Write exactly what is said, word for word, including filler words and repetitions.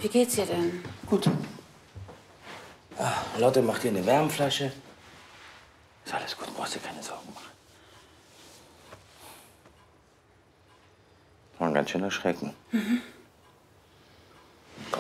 Wie geht's dir denn? Gut. Ah, Lotte macht dir eine Wärmflasche. Ist alles gut, brauchst dir keine Sorgen machen. War ein ganz schöner Schrecken. Mhm.